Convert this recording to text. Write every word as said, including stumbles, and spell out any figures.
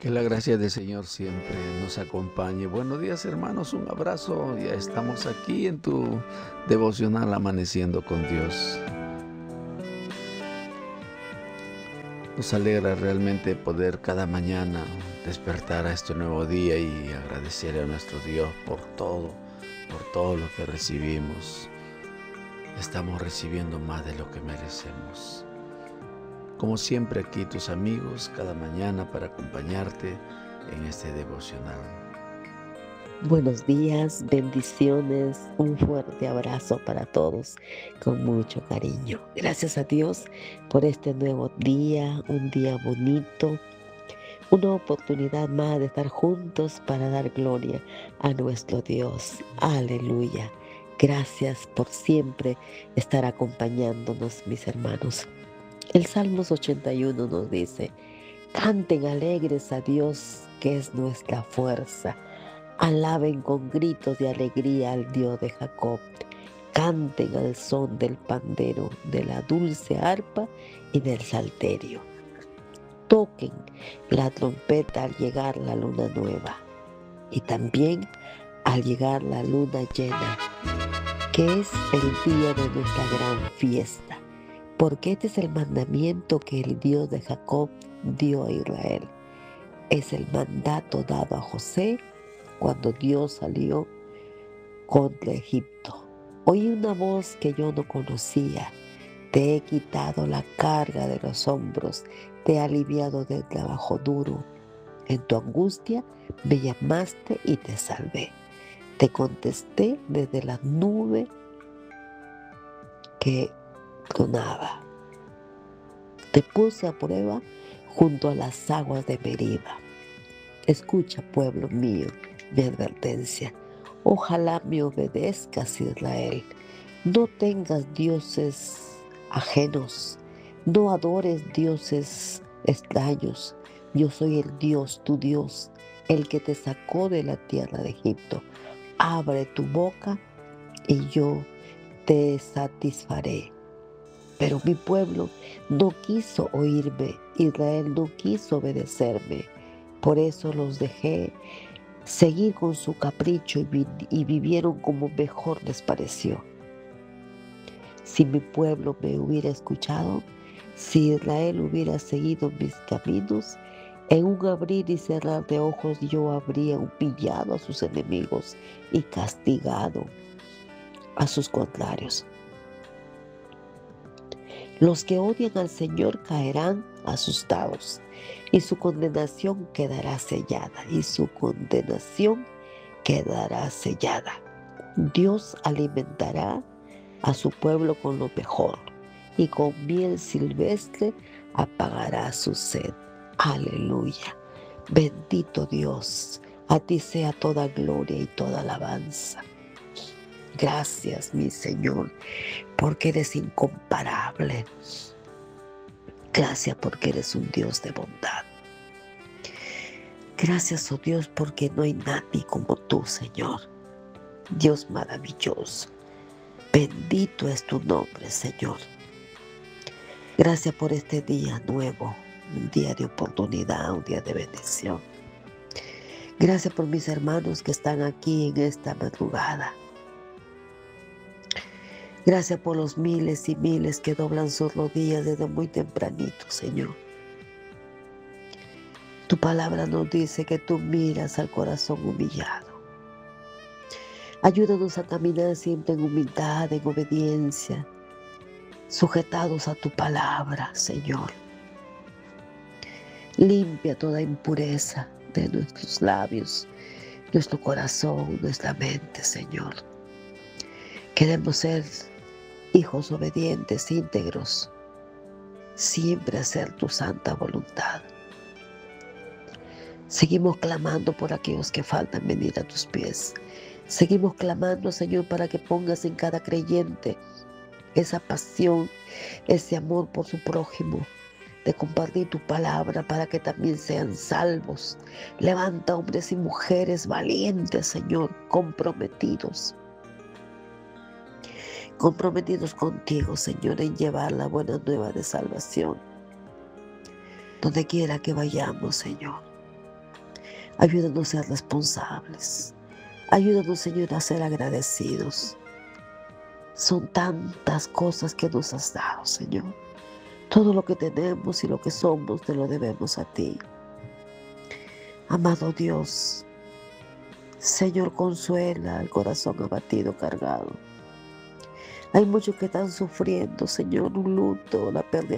Que la gracia del Señor siempre nos acompañe. Buenos días, hermanos, un abrazo. Ya estamos aquí en tu devocional Amaneciendo con Dios. Nos alegra realmente poder cada mañana despertar a este nuevo día y agradecer a nuestro Dios por todo, por todo lo que recibimos. Estamos recibiendo más de lo que merecemos. Como siempre aquí tus amigos cada mañana para acompañarte en este devocional. Buenos días, bendiciones, un fuerte abrazo para todos con mucho cariño. Gracias a Dios por este nuevo día, un día bonito, una oportunidad más de estar juntos para dar gloria a nuestro Dios. Aleluya. Gracias por siempre estar acompañándonos, mis hermanos. El Salmos ochenta y uno nos dice: canten alegres a Dios, que es nuestra fuerza. Alaben con gritos de alegría al Dios de Jacob. Canten al son del pandero, de la dulce arpa y del salterio. Toquen la trompeta al llegar la luna nueva y también al llegar la luna llena, que es el día de nuestra gran fiesta, porque este es el mandamiento que el Dios de Jacob dio a Israel. Es el mandato dado a José cuando Dios salió contra Egipto. Oí una voz que yo no conocía. Te he quitado la carga de los hombros, te he aliviado del trabajo duro. En tu angustia me llamaste y te salvé. Te contesté desde la nube que tronaba. Te puse a prueba junto a las aguas de Meriba. Escucha, pueblo mío, mi advertencia. Ojalá me obedezcas, Israel. No tengas dioses ajenos. No adores dioses extraños. Yo soy el Dios, tu Dios, el que te sacó de la tierra de Egipto. Abre tu boca y yo te satisfaré. Pero mi pueblo no quiso oírme. Israel no quiso obedecerme. Por eso los dejé seguir con su capricho y, vi- y vivieron como mejor les pareció. Si mi pueblo me hubiera escuchado, si Israel hubiera seguido mis caminos, en un abrir y cerrar de ojos yo habría humillado a sus enemigos y castigado a sus contrarios. Los que odian al Señor caerán asustados, y su condenación quedará sellada, y su condenación quedará sellada. Dios alimentará a su pueblo con lo mejor, y con miel silvestre apagará su sed. Aleluya. Bendito Dios, a ti sea toda gloria y toda alabanza. Gracias, mi Señor, porque eres incomparable. Gracias porque eres un Dios de bondad. Gracias, oh Dios, porque no hay nadie como tú, Señor. Dios maravilloso. Bendito es tu nombre, Señor. Gracias por este día nuevo, un día de oportunidad, un día de bendición. Gracias por mis hermanos que están aquí en esta madrugada. Gracias por los miles y miles que doblan sus rodillas desde muy tempranito, Señor. Tu palabra nos dice que tú miras al corazón humillado. Ayúdanos a caminar siempre en humildad, en obediencia, sujetados a tu palabra, Señor. Limpia toda impureza de nuestros labios, nuestro corazón, nuestra mente, Señor. Queremos ser hijos obedientes, íntegros, siempre hacer tu santa voluntad. Seguimos clamando por aquellos que faltan venir a tus pies. Seguimos clamando, Señor, para que pongas en cada creyente esa pasión, ese amor por su prójimo, de compartir tu palabra para que también sean salvos. Levanta hombres y mujeres valientes, Señor, comprometidos. Comprometidos contigo, Señor, en llevar la buena nueva de salvación. Donde quiera que vayamos, Señor. Ayúdanos a ser responsables. Ayúdanos, Señor, a ser agradecidos. Son tantas cosas que nos has dado, Señor. Todo lo que tenemos y lo que somos te lo debemos a ti. Amado Dios, Señor, consuela el corazón abatido, cargado. Hay muchos que están sufriendo, Señor, un luto, la pérdida